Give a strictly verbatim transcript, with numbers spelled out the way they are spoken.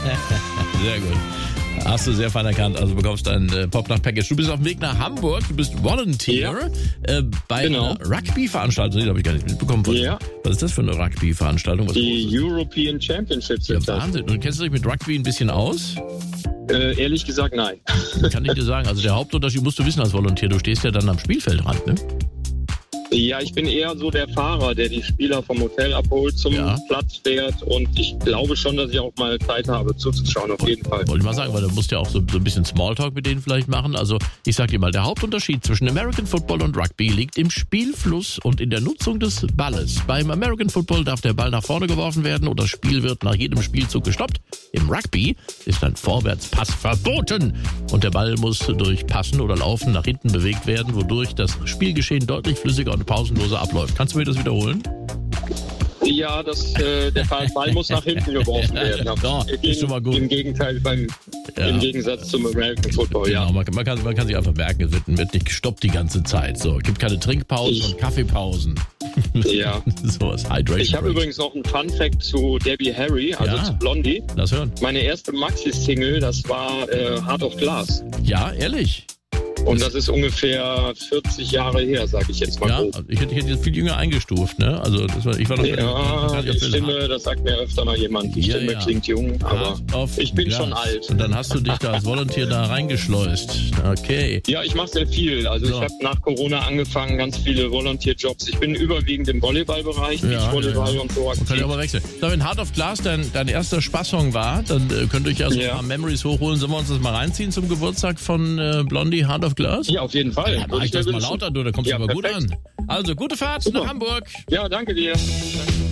Sehr gut. Hast du sehr fein erkannt. Also bekommst ein äh, Popnacht-Package. Du bist auf dem Weg nach Hamburg. Du bist Volunteer ja. äh, bei genau. einer Rugby-Veranstaltung. Das habe ich gar nicht mitbekommen. Was, ja. was ist das für eine Rugby-Veranstaltung? Was Die European Championships. Ja, Wahnsinn. Und kennst du dich mit Rugby ein bisschen aus? Äh, ehrlich gesagt, nein. Kann ich dir sagen. Also der Hauptunterschied musst du wissen als Volunteer. Du stehst ja dann am Spielfeldrand, ne? Ja, ich bin eher so der Fahrer, der die Spieler vom Hotel abholt, zum ja. Platz fährt und ich glaube schon, dass ich auch mal Zeit habe zuzuschauen, auf jeden Fall. Wollte ich mal sagen, weil du musst ja auch so, so ein bisschen Smalltalk mit denen vielleicht machen. Also ich sag dir mal, der Hauptunterschied zwischen American Football und Rugby liegt im Spielfluss und in der Nutzung des Balles. Beim American Football darf der Ball nach vorne geworfen werden und das Spiel wird nach jedem Spielzug gestoppt. Im Rugby ist ein Vorwärtspass verboten und der Ball muss durch Passen oder Laufen nach hinten bewegt werden, wodurch das Spielgeschehen deutlich flüssiger und pausenloser abläuft. Kannst du mir das wiederholen? Ja, das, äh, der Ball muss nach hinten geworfen werden. Doch, Im, ist schon mal gut. Im Gegenteil, beim, ja. im Gegensatz zum American Football, genau, ja. Man, man, kann, man kann sich einfach merken, es wird, wird nicht gestoppt die ganze Zeit. So, es gibt keine Trinkpausen ich, und Kaffeepausen. Ja. Sowas, Hydration. Ich habe übrigens noch einen Fun-Fact zu Debbie Harry, also ja. zu Blondie. Lass hören. Meine erste Maxi-Single, das war äh, Heart of Glass. Ja, ehrlich? Und das ist ungefähr vierzig Jahre her, sage ich jetzt mal. Ja, also ich hätte, ich hätte jetzt viel jünger eingestuft, ne? Also das war, ich war noch ja, die Stimme, hart. Das sagt mir öfter mal jemand. Die ja, Stimme ja. klingt jung, aber ich bin Glas. schon alt. Und dann hast du dich da als Volunteer da reingeschleust. Okay. Ja, ich mache sehr viel. Also so. Ich habe nach Corona angefangen, ganz viele Volunteer-Jobs. Ich bin überwiegend im Volleyballbereich, ja, Beachvolleyball ja, ja. und so aktiv. Kann ich aber wechseln. So, wenn Heart of Glass dein, dein erster Spaßsong war, dann äh, könnt ihr euch ja so ja. ein paar Memories hochholen. Sollen wir uns das mal reinziehen zum Geburtstag von äh, Blondie, Heart of Glass? Ja, auf jeden Fall. Ja, mach ich das mal lauter, du, da kommst du ja, aber gut an. Also, gute Fahrt Super. nach Hamburg. Ja, danke dir.